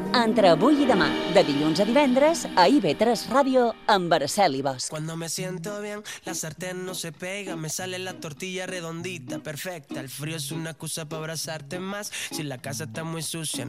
Entre avui i demà, de dilluns a divendres, a IB3 Ràdio, amb Araceli Bosch. Cuando me siento bien, la sartén no se pega, me sale la tortilla redondita, perfecta. El frío es una excusa para abrazarte más. Si la casa está muy sucia,